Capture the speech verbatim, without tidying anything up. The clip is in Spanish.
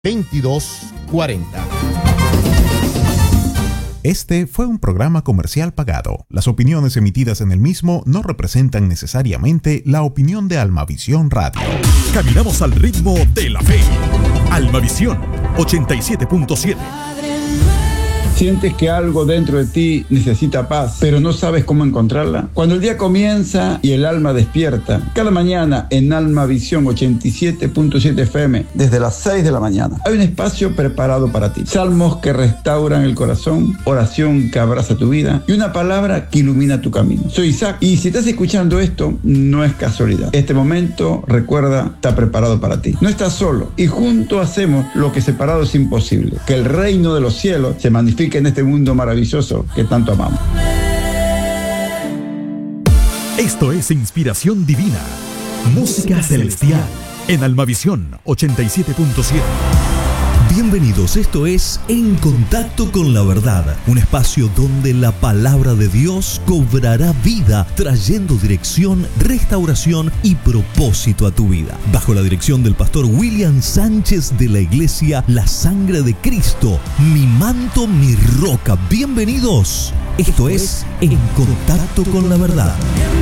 veintidós cuarenta. Este fue un programa comercial pagado. Las opiniones emitidas en el mismo no representan necesariamente la opinión de Almavisión Radio. Caminamos al ritmo de la fe. Almavisión ochenta y siete punto siete. ¿Sientes que algo dentro de ti necesita paz, pero no sabes cómo encontrarla? Cuando el día comienza y el alma despierta, cada mañana en Almavisión ochenta y siete punto siete F M, desde las seis de la mañana, hay un espacio preparado para ti. Salmos que restauran el corazón, oración que abraza tu vida y una palabra que ilumina tu camino. Soy Isaac y si estás escuchando esto, no es casualidad. Este momento, recuerda, está preparado para ti. No estás solo y juntos hacemos lo que separado es imposible. Que el reino de los cielos se manifique en este mundo maravilloso que tanto amamos. Esto es Inspiración Divina, música celestial, en Almavisión ochenta y siete punto siete. Bienvenidos, esto es En Contacto con la Verdad, un espacio donde la palabra de Dios cobrará vida, trayendo dirección, restauración y propósito a tu vida. Bajo la dirección del pastor William Sánchez de la iglesia La Sangre de Cristo, mi manto, mi roca. Bienvenidos, esto es En Contacto con la Verdad.